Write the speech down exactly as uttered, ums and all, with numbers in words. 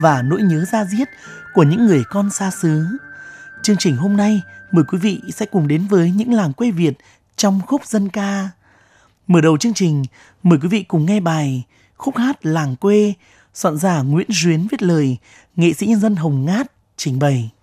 và nỗi nhớ da diết của những người con xa xứ. Chương trình hôm nay mời quý vị sẽ cùng đến với những làng quê Việt trong khúc dân ca. Mở đầu chương trình, mời quý vị cùng nghe bài Khúc hát làng quê, soạn giả Nguyễn Duyến viết lời, nghệ sĩ nhân dân Hồng Ngát trình bày.